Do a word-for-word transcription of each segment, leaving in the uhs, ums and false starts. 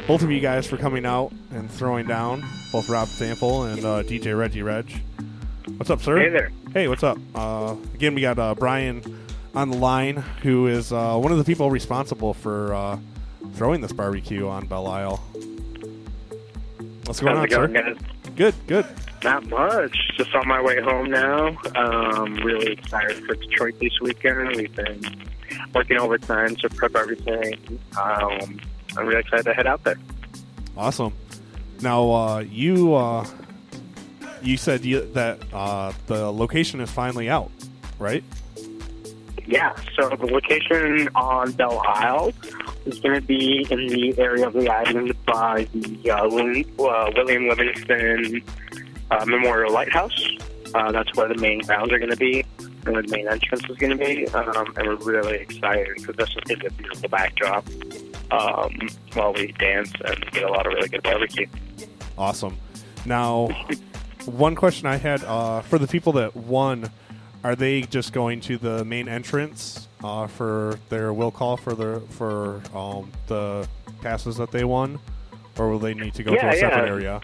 both of you guys for coming out and throwing down, both Rob Sample and uh, D J Reggie Reg. What's up, sir? Hey there. Hey, what's up? Uh, again, we got uh, Brian on the line, who is uh, one of the people responsible for uh, throwing this barbecue on Belle Isle. What's going How's on, it going, sir? guys? Good, good. Not much. Just on my way home now. Um, really excited for Detroit this weekend. We've been working overtime to prep everything. Um, I'm really excited to head out there. Awesome. Now, uh, you uh, you said you, that uh, the location is finally out, right? Yeah, so the location on Belle Isle is going to be in the area of the island by the uh, William, uh, William Livingston uh, Memorial Lighthouse. Uh, that's where the main grounds are going to be, and where the main entrance is going to be. Um, and we're really excited because this is a beautiful backdrop um, while we dance and get a lot of really good barbecue. Awesome. Now, one question I had uh, for the people that won. Are they just going to the main entrance uh, for their will call for the for um, the passes that they won, or will they need to go yeah, to a separate yeah. area?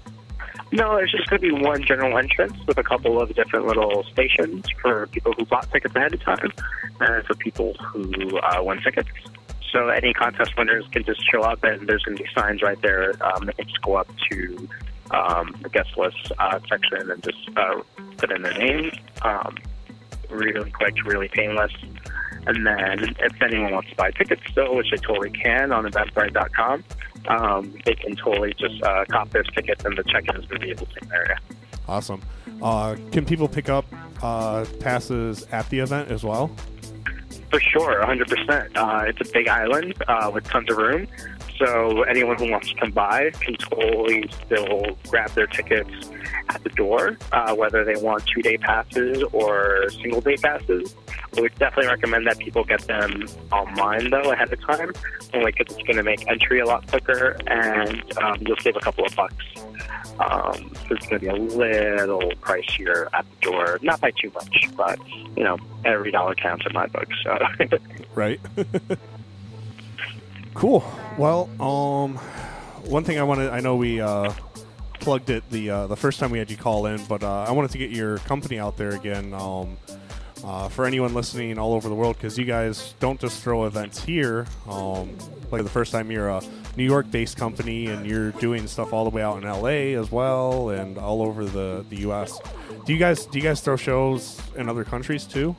No, there's just going to be one general entrance with a couple of different little stations for people who bought tickets ahead of time and for people who uh, won tickets. So any contest winners can just show up, and there's going to be signs right there. Um, they can just go up to um, the guest list uh, section and just uh, put in their name. Um, really quick, really painless. And then if anyone wants to buy tickets still, which they totally can on eventbrite dot com, um, they can totally just uh, cop their tickets, and the check-in is going to be in the same area. Awesome. Uh, can people pick up uh, passes at the event as well? For sure, one hundred percent. Uh, it's a big island uh, with tons of room. So anyone who wants to come by can totally still grab their tickets at the door, uh, whether they want two-day passes or single-day passes. We would definitely recommend that people get them online, though, ahead of time, only because it's going to make entry a lot quicker, and um, you'll save a couple of bucks. Um, so it's going to be a little pricier at the door, not by too much, but, you know, every dollar counts in my book. So. Right. Cool. Well, um, one thing I wanted, I know we uh, plugged it the uh, the first time we had you call in, but uh, I wanted to get your company out there again um, uh, for anyone listening all over the world, because you guys don't just throw events here. Um, like the first time you're a New York-based company, and you're doing stuff all the way out in L A as well, and all over the, the U S. Do you guys do you guys throw shows in other countries too?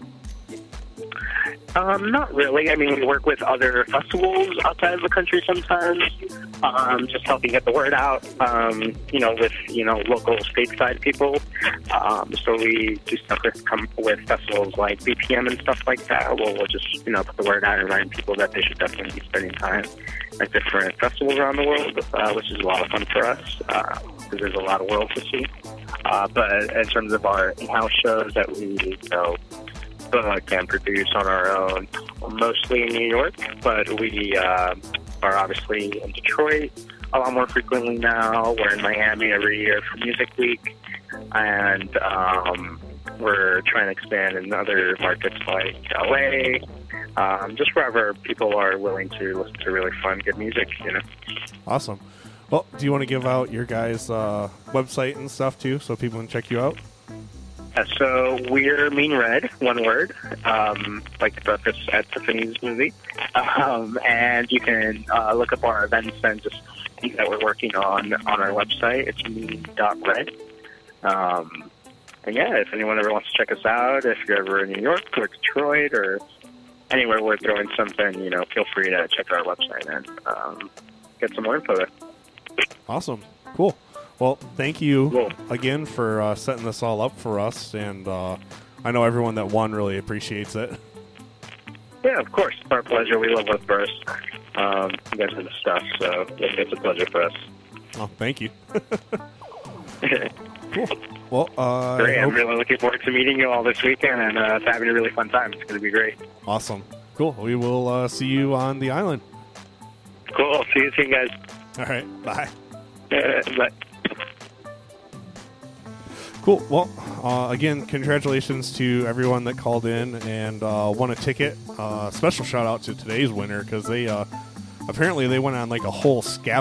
Um, not really. I mean, we work with other festivals outside of the country sometimes, um, just helping get the word out, um, you know, with, you know, local stateside people. Um, so we do stuff with, come with festivals like B P M and stuff like that, where we'll just, you know, put the word out and remind people that they should definitely be spending time at different festivals around the world, uh, which is a lot of fun for us, because uh, there's a lot of world to see. Uh, but in terms of our in-house shows that we, you know, Uh, can produce on our own, mostly in New York, but we uh, are obviously in Detroit a lot more frequently now. We're in Miami every year for Music Week, and um, we're trying to expand in other markets like L A, um, just wherever people are willing to listen to really fun, good music, you know. Awesome. Well, do you want to give out your guys' uh, website and stuff too, so people can check you out? Uh, so we're Mean Red, one word, um, like the breakfast at Tiffany's movie. Um, and you can uh, look up our events and just things that we're working on on our website. It's mean dot red. Um, and yeah, if anyone ever wants to check us out, if you're ever in New York or Detroit or anywhere we're throwing something, you know, feel free to check our website and um, get some more info there. Awesome. Cool. Well, thank you Cool. again for uh, setting this all up for us, and uh, I know everyone that won really appreciates it. Yeah, of course. It's our pleasure. We love Web Burst. Um, you guys are the stuff, so it's a pleasure for us. Oh, thank you. Cool. Well, uh, Great. I'm hope- really looking forward to meeting you all this weekend and uh, having a really fun time. It's going to be great. Awesome. Cool. We will uh, see you on the island. Cool. See you soon, guys. All right. Bye. Uh, bye. Cool. Well, uh, again, congratulations to everyone that called in and uh, won a ticket. Uh, special shout out to today's winner, because they uh, apparently they went on like a whole scavenger